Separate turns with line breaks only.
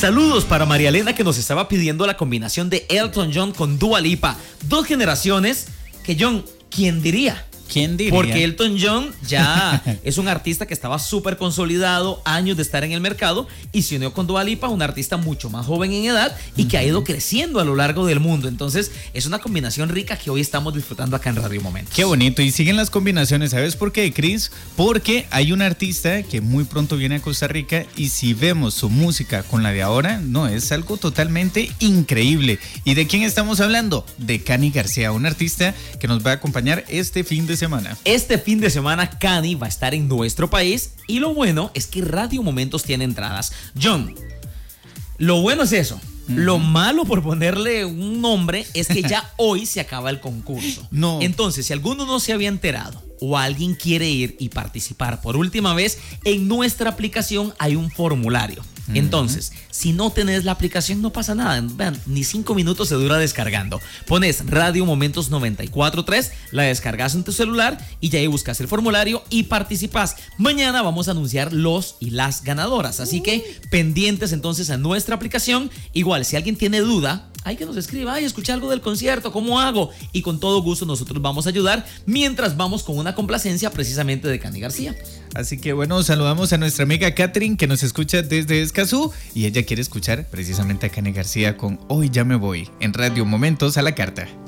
Saludos para María Elena, que nos estaba pidiendo la combinación de Elton John con Dua Lipa. Dos generaciones que, John, ¿quién diría?
¿Quién diría?
Porque Elton John ya es un artista que estaba súper consolidado, años de estar en el mercado, y se unió con Dua Lipa, un artista mucho más joven en edad y que ha ido creciendo a lo largo del mundo. Entonces es una combinación rica que hoy estamos disfrutando acá en Radio Momentos.
Qué bonito, y siguen las combinaciones. ¿Sabes por qué, Chris? Porque hay un artista que muy pronto viene a Costa Rica, y si vemos su música con la de ahora, no, es algo totalmente increíble. ¿Y de quién estamos hablando? De Cani García, un artista que nos va a acompañar este fin de semana.
Este fin de semana Cani va a estar en nuestro país, y lo bueno es que Radio Momentos tiene entradas. John, lo bueno es eso. Lo malo, por ponerle un nombre, es que ya hoy se acaba el concurso.
No.
Entonces, si alguno no se había enterado o alguien quiere ir y participar por última vez, en nuestra aplicación hay un formulario. Entonces, si no tenés la aplicación, no pasa nada. Vean, ni 5 minutos se dura descargando. Pones Radio Momentos 94.3, la descargas en tu celular y ya ahí buscas el formulario y participas. Mañana vamos a anunciar los y las ganadoras, así que pendientes entonces a nuestra aplicación. Igual, si alguien tiene duda, hay que nos escriba, escuché algo del concierto, ¿cómo hago? Y con todo gusto nosotros vamos a ayudar, mientras vamos con una complacencia precisamente de Cani García.
Así que bueno, saludamos a nuestra amiga Catherine, que nos escucha desde Escazú, y ella quiere escuchar precisamente a Cani García con Hoy ya me voy, en Radio Momentos a la Carta.